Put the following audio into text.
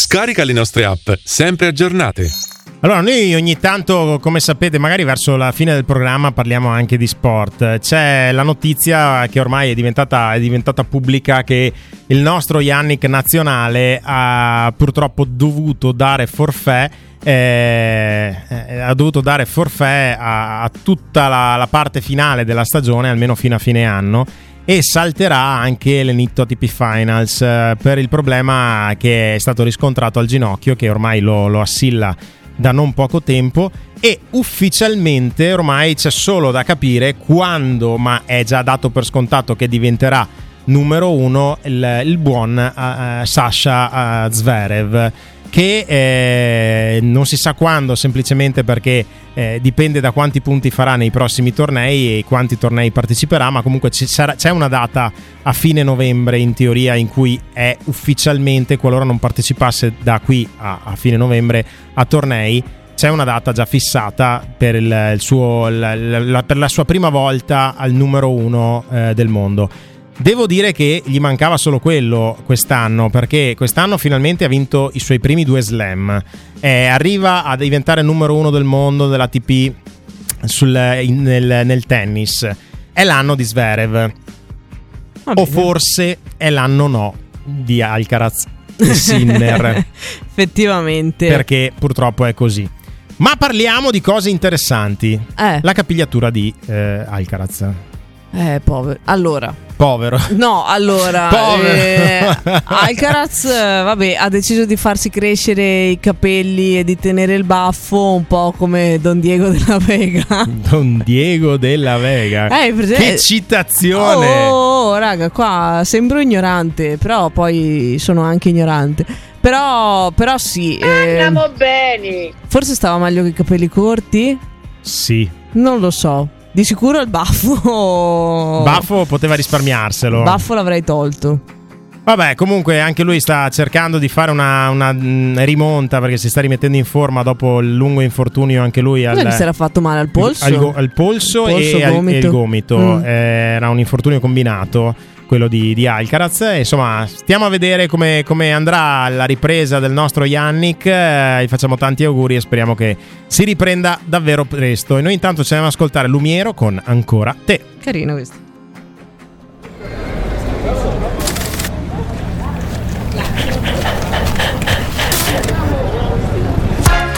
Scarica le nostre app, sempre aggiornate. Allora, noi ogni tanto, come sapete, magari verso la fine del programma parliamo anche di sport. C'è la notizia che ormai è diventata pubblica, che il nostro Yannick nazionale ha purtroppo dovuto dare forfait. Ha dovuto dare forfait a tutta la parte finale della stagione, almeno fino a fine anno, e salterà anche l'Enitto ATP Finals per il problema che è stato riscontrato al ginocchio, che ormai lo assilla da non poco tempo, e ufficialmente ormai c'è solo da capire quando, ma è già dato per scontato che diventerà numero uno il buon Sasha Zverev, che non si sa quando, semplicemente perché dipende da quanti punti farà nei prossimi tornei e quanti tornei parteciperà, ma comunque c'è una data a fine novembre in teoria in cui è ufficialmente, qualora non partecipasse da qui a fine novembre a tornei, c'è una data già fissata per per la sua prima volta al numero uno del mondo. Devo dire che gli mancava solo quello quest'anno, perché quest'anno finalmente ha vinto i suoi primi 2 slam, arriva a diventare numero uno del mondo dell'ATP nel tennis. È l'anno di Zverev, o forse è l'anno no di Alcaraz e Sinner. Effettivamente, perché purtroppo è così. Ma parliamo di cose interessanti. La capigliatura di Alcaraz. Povero. No, allora Alcaraz ha deciso di farsi crescere i capelli e di tenere il baffo, un po' come Don Diego della Vega. Don Diego della Vega. Che citazione! Oh, raga, qua sembro ignorante, però poi sono anche ignorante. Però sì. Andiamo bene. Forse stava meglio che i capelli corti? Sì. Non lo so. Di sicuro il baffo poteva risparmiarselo. Baffo l'avrei tolto. Vabbè, comunque anche lui sta cercando di fare una rimonta, perché si sta rimettendo in forma dopo il lungo infortunio anche lui. Non si era fatto male al polso? Al polso e il gomito. Era un infortunio combinato, quello di Alcaraz. Insomma, stiamo a vedere come andrà la ripresa del nostro Yannick. Gli facciamo tanti auguri e speriamo che si riprenda davvero presto. E noi intanto ci andiamo ad ascoltare Lumiero con Ancora te. Carino questo.